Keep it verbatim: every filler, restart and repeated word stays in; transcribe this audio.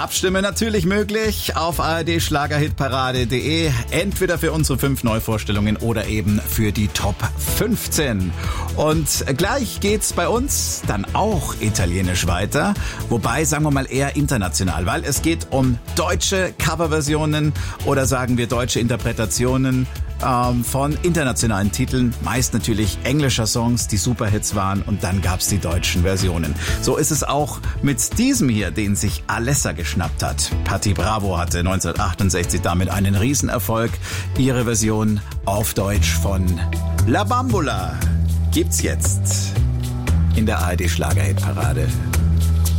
Abstimmen natürlich möglich auf a r d schlagerhitparade punkt d e, entweder für unsere fünf Neuvorstellungen oder eben für die Top fünfzehn. Und gleich geht's bei uns dann auch italienisch weiter, wobei sagen wir mal eher international, weil es geht um deutsche Coverversionen oder sagen wir deutsche Interpretationen ähm, von internationalen Titeln, meist natürlich englischer Songs, die Superhits waren, und dann gab's die deutschen Versionen. So ist es auch mit diesem hier, den sich Alessa geschnappt hat. Patti Bravo hatte neunzehnhundertachtundsechzig damit einen Riesenerfolg. Ihre Version auf Deutsch von La Bambola gibt's jetzt in der A R D Schlagerhitparade.